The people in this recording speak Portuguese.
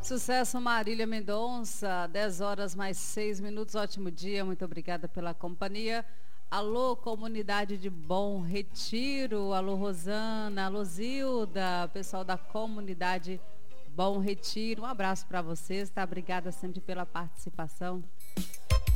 Sucesso, Marília Mendonça, 10 horas mais 6 minutos, ótimo dia, muito obrigada pela companhia. Alô, comunidade de Bom Retiro, alô, Rosana, alô, Zilda, pessoal da comunidade Bom Retiro, um abraço para vocês, tá? Obrigada sempre pela participação.